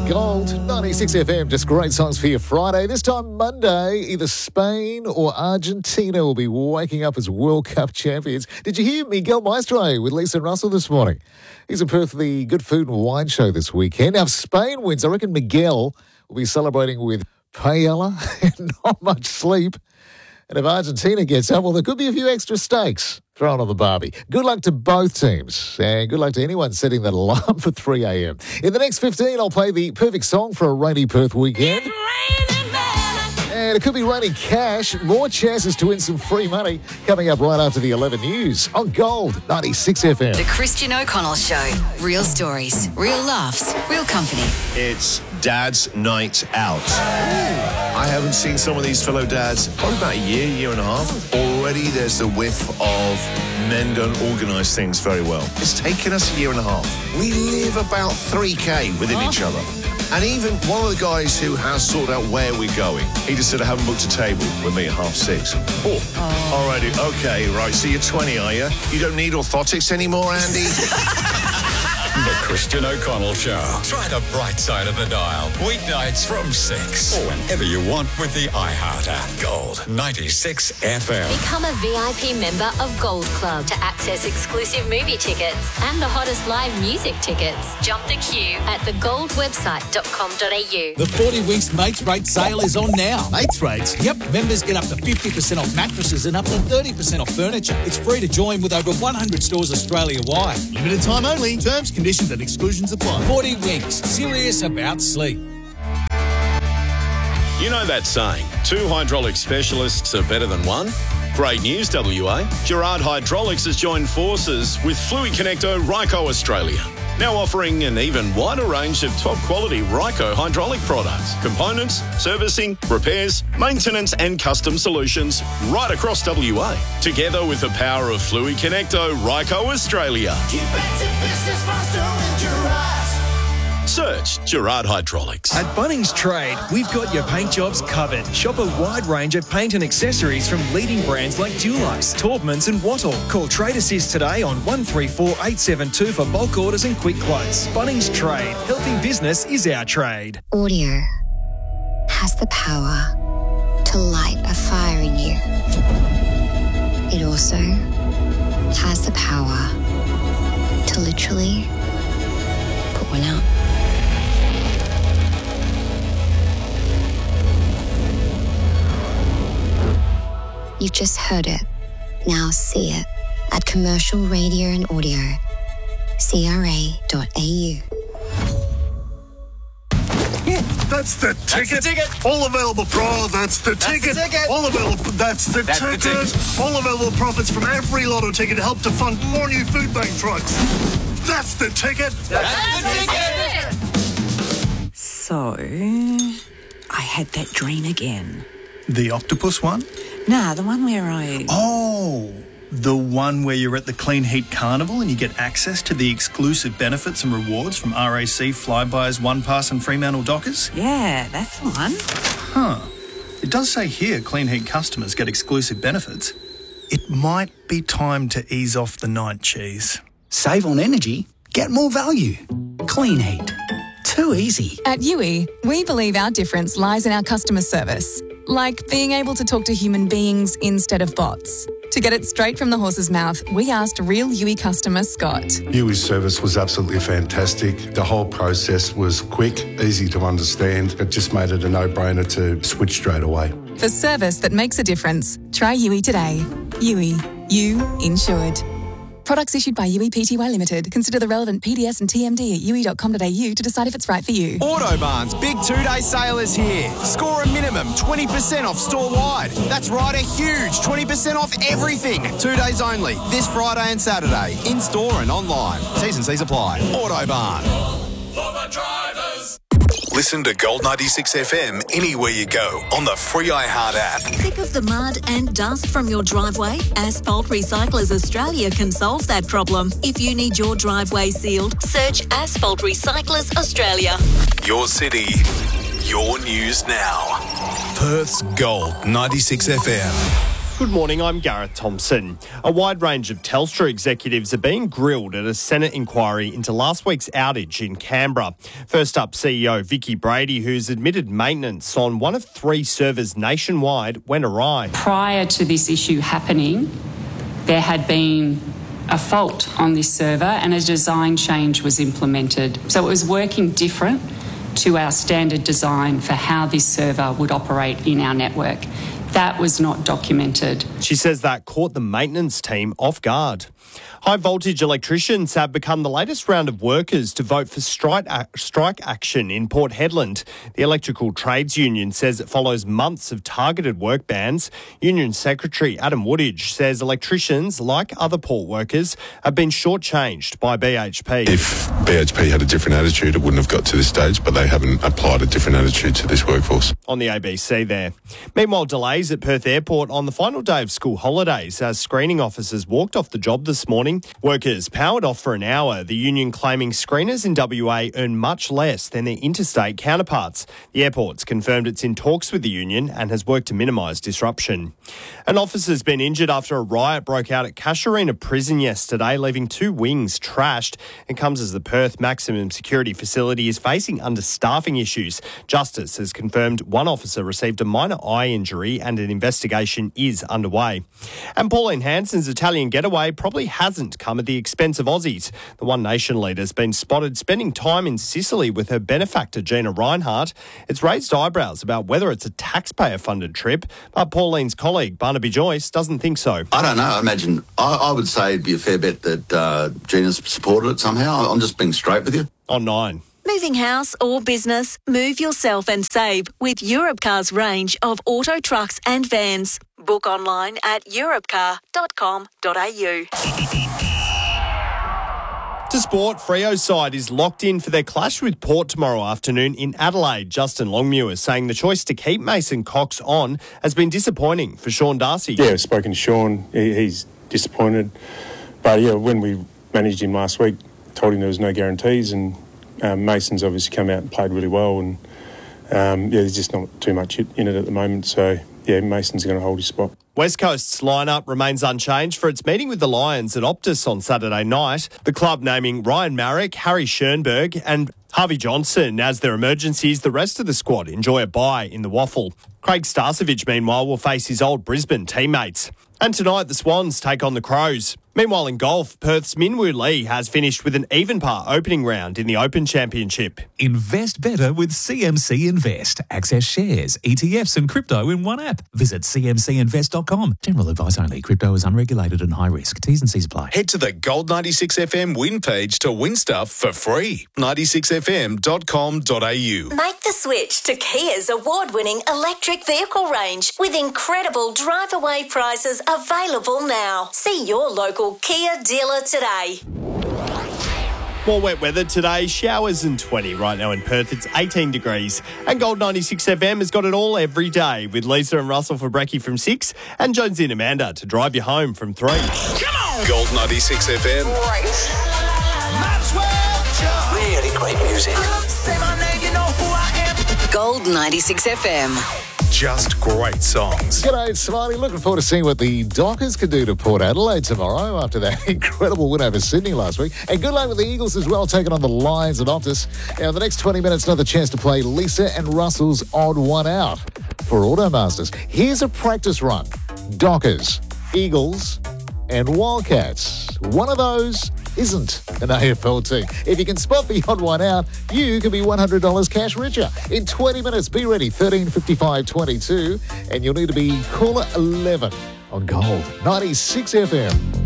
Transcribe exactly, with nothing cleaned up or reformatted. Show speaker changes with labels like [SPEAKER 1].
[SPEAKER 1] Gold, ninety-six F M, just great songs for your Friday. This time Monday, either Spain or Argentina will be waking up as World Cup champions. Did you hear Miguel Maestre with Lisa and Russell this morning? He's in Perth for the Good Food and Wine Show this weekend. Now, if Spain wins, I reckon Miguel will be celebrating with paella and not much sleep. And if Argentina gets up, well, there could be a few extra steaks thrown on the barbie. Good luck to both teams, and good luck to anyone setting that alarm for three a.m. In the next fifteen, I'll play the perfect song for a rainy Perth weekend. And it could be raining cash. More chances to win some free money coming up right after the eleven news on Gold, ninety-six F M.
[SPEAKER 2] The Christian O'Connell Show. Real stories, real laughs, real company.
[SPEAKER 3] It's Dad's Night Out. I haven't seen some of these fellow dads probably about a year, year and a half. Already there's the whiff of men don't organise things very well. It's taken us a year and a half. We live about three K within oh. each other. And even one of the guys who has sorted out where we're going, he just said, I haven't booked a table with me at half six. Oh, oh. Alrighty, okay, right, so you're twenty, are you? You don't need orthotics anymore, Andy?
[SPEAKER 4] The Christian O'Connell Show. Try the bright side of the dial. Weeknights from six. Or whenever you want with the iHeart app. Gold ninety-six F M.
[SPEAKER 5] Become a V I P member of Gold Club to access exclusive movie tickets and the hottest live music tickets. Jump the queue at the gold website dot com dot a u.
[SPEAKER 6] The forty weeks Mates Rate sale is on now. Mates Rates? Yep. Members get up to fifty percent off mattresses and up to thirty percent off furniture. It's free to join with over one hundred stores Australia-wide. Limited time only. Terms, conditions and exclusions apply. forty weeks. Serious about sleep.
[SPEAKER 7] You know that saying, two hydraulic specialists are better than one? Great news, W A. Gerard Hydraulics has joined forces with Fluid Connecto Ryco Australia. Now offering an even wider range of top-quality Ryco hydraulic products, components, servicing, repairs, maintenance and custom solutions right across W A. Together with the power of Fluid Connecto Ryco Australia.
[SPEAKER 8] Get back to business faster with Gerard.
[SPEAKER 7] Search Gerard Hydraulics.
[SPEAKER 9] At Bunnings Trade, we've got your paint jobs covered. Shop a wide range of paint and accessories from leading brands like Dulux, Taubmans and Wattle. Call Trade Assist today on one three four eight seven two for bulk orders and quick quotes. Bunnings Trade. Helping business is our trade.
[SPEAKER 10] Audio has the power to light a fire in you. It also has the power to literally put one out. You've just heard it. Now see it at Commercial Radio and Audio, C R A dot A U.
[SPEAKER 11] Yeah, that's the ticket.
[SPEAKER 12] That's the ticket.
[SPEAKER 11] All available pro. That's the
[SPEAKER 12] that's
[SPEAKER 11] ticket.
[SPEAKER 12] The ticket.
[SPEAKER 11] All available. That's the
[SPEAKER 12] that's
[SPEAKER 11] ticket.
[SPEAKER 12] The ticket.
[SPEAKER 11] All available profits from every lotto ticket help to fund four new food bank trucks. That's the ticket.
[SPEAKER 12] That's, that's the, the ticket.
[SPEAKER 13] So, I had that dream again.
[SPEAKER 14] The octopus one?
[SPEAKER 13] Nah, the one where I...
[SPEAKER 14] Oh, the one where you're at the Clean Heat Carnival and you get access to the exclusive benefits and rewards from R A C, Flybuys, OnePass and Fremantle Dockers?
[SPEAKER 13] Yeah, that's the one.
[SPEAKER 14] Huh. It does say here Clean Heat customers get exclusive benefits. It might be time to ease off the night cheese.
[SPEAKER 15] Save on energy, get more value. Clean Heat. Too easy.
[SPEAKER 16] At U E, we believe our difference lies in our customer service. Like being able to talk to human beings instead of bots. To get it straight from the horse's mouth, we asked real U E customer Scott.
[SPEAKER 17] U E's service was absolutely fantastic. The whole process was quick, easy to understand. It just made it a no-brainer to switch straight away.
[SPEAKER 16] For service that makes a difference, try U E today. U E. You insured. Products issued by U E Pty Limited. Consider the relevant P D S and T M D at u e dot com dot a u to decide if it's right for you.
[SPEAKER 18] Autobarn's big two-day sale is here. Score a minimum twenty percent off store-wide. That's right, a huge twenty percent off everything. Two days only, this Friday and Saturday. In-store and online. T's and C's apply. Autobarn.
[SPEAKER 4] For the drivers. Listen to Gold ninety-six F M anywhere you go on the free iHeart app.
[SPEAKER 19] Sick of the mud and dust from your driveway? Asphalt Recyclers Australia can solve that problem. If you need your driveway sealed, search Asphalt Recyclers Australia.
[SPEAKER 4] Your city, your news now. Perth's Gold ninety-six F M.
[SPEAKER 20] Good morning, I'm Gareth Thompson. A wide range of Telstra executives are being grilled at a Senate inquiry into last week's outage in Canberra. First up, C E O Vicky Brady, who's admitted maintenance on one of three servers nationwide went awry.
[SPEAKER 21] Prior to this issue happening, there had been a fault on this server and a design change was implemented. So it was working different to our standard design for how this server would operate in our network. That was not documented.
[SPEAKER 20] She says that caught the maintenance team off guard. High voltage electricians have become the latest round of workers to vote for strike, strike action in Port Hedland. The Electrical Trades Union says it follows months of targeted work bans. Union Secretary Adam Woodage says electricians, like other port workers, have been shortchanged by B H P.
[SPEAKER 22] If B H P had a different attitude, it wouldn't have got to this stage, but they haven't applied a different attitude to this workforce.
[SPEAKER 20] On the A B C there. Meanwhile, delays at Perth Airport on the final day of school holidays as screening officers walked off the job this morning. Workers powered off for an hour, the union claiming screeners in W A earn much less than their interstate counterparts. The airport's confirmed it's in talks with the union and has worked to minimise disruption. An officer's been injured after a riot broke out at Casuarina Prison yesterday, leaving two wings trashed. It comes as the Perth Maximum Security Facility is facing understaffing issues. Justice has confirmed one officer received a minor eye injury and an investigation is underway. And Pauline Hanson's Italian getaway probably hasn't come at the expense of Aussies. The One Nation leader's been spotted spending time in Sicily with her benefactor Gina Reinhardt. It's raised eyebrows about whether it's a taxpayer-funded trip, but Pauline's colleague Barnaby Joyce doesn't think so.
[SPEAKER 23] I don't know. I imagine, I, I would say it'd be a fair bet that uh, Gina's supported it somehow. I'm just being straight with you.
[SPEAKER 20] On Nine.
[SPEAKER 19] Moving house or business, move yourself and save with Europcar's range of auto trucks and vans. Book online at europcar dot com dot a u.
[SPEAKER 20] To sport, Freo's side is locked in for their clash with Port tomorrow afternoon in Adelaide. Justin Longmuir is saying the choice to keep Mason Cox on has been disappointing for Sean Darcy.
[SPEAKER 24] Yeah, I've spoken to Sean. He, he's disappointed. But, yeah, when we managed him last week, told him there was no guarantees, and um, Mason's obviously come out and played really well, and, um, yeah, there's just not too much in it at the moment. So, yeah, Mason's going to hold his spot.
[SPEAKER 20] West Coast's lineup remains unchanged for its meeting with the Lions at Optus on Saturday night. The club naming Ryan Marrick, Harry Schoenberg and Harvey Johnson as their emergencies. The rest of the squad enjoy a bye in the waffle. Craig Starcevich, meanwhile, will face his old Brisbane teammates. And tonight, the Swans take on the Crows. Meanwhile, in golf, Perth's Minwoo Lee has finished with an even par opening round in the Open Championship.
[SPEAKER 25] Invest better with C M C Invest. Access shares, E T Fs and crypto in one app. Visit c m c invest dot com. General advice only. Crypto is unregulated and high risk. T's and C's apply.
[SPEAKER 4] Head to the Gold ninety-six F M win page to win stuff for free. ninety-six f m dot com dot a u.
[SPEAKER 19] Make the switch to Kia's award-winning electric vehicle range with incredible drive-away prices available now. See your local Kia dealer today.
[SPEAKER 20] More wet weather today, showers and twenty. Right now in Perth, it's eighteen degrees. And Gold ninety-six F M has got it all every day with Lisa and Russell for brekkie from six and Jonesy and Amanda to drive you home from three.
[SPEAKER 4] Come on! Gold ninety-six F M.
[SPEAKER 8] Right. Really great music. Say my name, you know who I am.
[SPEAKER 2] Gold ninety-six F M.
[SPEAKER 4] Just great songs.
[SPEAKER 1] G'day, it's Smiley. Looking forward to seeing what the Dockers can do to Port Adelaide tomorrow after that incredible win over Sydney last week. And good luck with the Eagles as well, taking on the Lions at Optus. Now, in the next twenty minutes, another chance to play Lisa and Russell's Odd One Out for Automasters. Here's a practice run. Dockers, Eagles, and Wildcats. One of those isn't an A F L team. If you can spot the odd one out, you could be one hundred dollars cash richer. In twenty minutes, be ready, thirteen fifty-five twenty-two, and you'll need to be caller eleven on Gold ninety-six F M.